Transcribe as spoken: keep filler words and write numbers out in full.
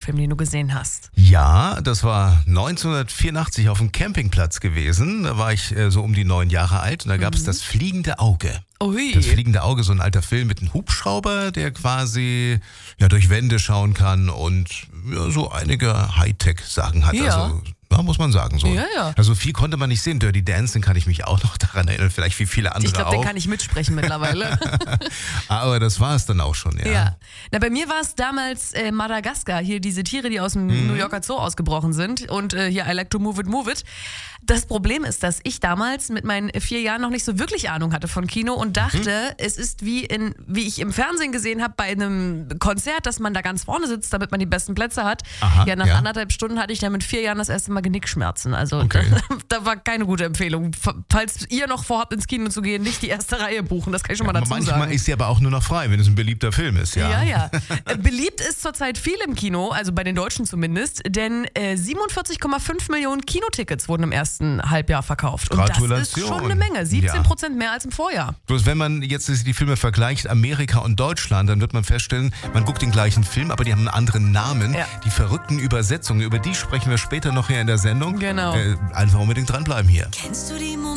Film, den du gesehen hast? Ja, das war neunzehnhundertvierundachtzig auf dem Campingplatz gewesen. Da war ich äh, so um die neun Jahre alt und da gab es mhm. das fliegende Auge. Ui. Das fliegende Auge, so ein alter Film mit einem Hubschrauber, der quasi ja, durch Wände schauen kann und ja, so einige Hightech-Sachen hat. Ja. Also, ja, muss man sagen. So. Ja, ja. Also viel konnte man nicht sehen. Dirty Dancing kann ich mich auch noch daran erinnern, vielleicht wie viele andere Ich glaube, auch. den kann ich mitsprechen mittlerweile. Aber das war es dann auch schon, ja. Ja. Na, bei mir war es damals äh, Madagaskar, hier diese Tiere, die aus dem mhm. New Yorker Zoo ausgebrochen sind und äh, hier I like to move it, move it. Das Problem ist, dass ich damals mit meinen vier Jahren noch nicht so wirklich Ahnung hatte von Kino und dachte, mhm. es ist wie in, wie ich im Fernsehen gesehen habe bei einem Konzert, dass man da ganz vorne sitzt, damit man die besten Plätze hat. Aha, ja, nach ja. anderthalb Stunden hatte ich dann mit vier Jahren das erste Mal Genickschmerzen. Also okay. da, da war keine gute Empfehlung. Falls ihr noch vorhabt, ins Kino zu gehen, nicht die erste Reihe buchen, das kann ich schon mal ja, dazu manchmal sagen. ist sie aber auch nur noch frei, wenn es ein beliebter Film ist, ja. Ja, ja. Beliebt ist zurzeit viel im Kino, also bei den Deutschen zumindest, denn äh, siebenundvierzig Komma fünf Millionen Kinotickets wurden im ersten Halbjahr verkauft. Und Gratulation. das ist schon eine Menge, siebzehn Prozent mehr als im Vorjahr. Bloß wenn man jetzt die Filme vergleicht, Amerika und Deutschland, dann wird man feststellen, man guckt den gleichen Film, aber die haben einen anderen Namen. Ja. Die verrückten Übersetzungen, über die sprechen wir später noch hier in der Sendung. Genau. Äh, einfach unbedingt dranbleiben hier. Kennst du die Momente?